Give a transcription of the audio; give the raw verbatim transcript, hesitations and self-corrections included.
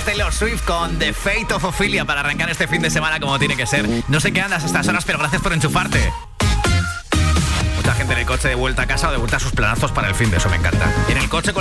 Taylor Swift con The Fate of Ophelia para arrancar este fin de semana como tiene que ser. No sé qué andas a estas horas, pero gracias por enchufarte. Mucha gente en el coche de vuelta a casa o de vuelta a sus planazos para el fin de, eso me encanta. En el coche con